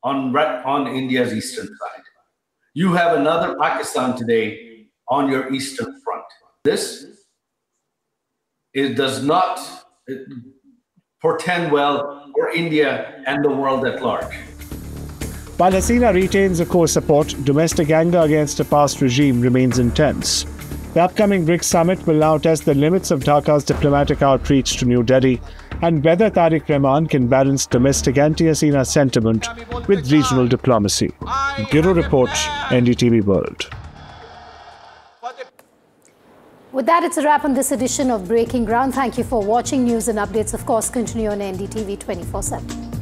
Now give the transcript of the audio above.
on India's eastern side. You have another Pakistan today on your eastern front. It does not portend well for India and the world at large. While Hasina retains a core support, domestic anger against a past regime remains intense. The upcoming BRICS summit will now test the limits of Dhaka's diplomatic outreach to New Delhi and whether Tariq Rahman can balance domestic anti-Hasina sentiment with regional diplomacy. Bureau Report, NDTV World. With that, it's a wrap on this edition of Breaking Ground. Thank you for watching. News and updates, of course, continue on NDTV 24/7.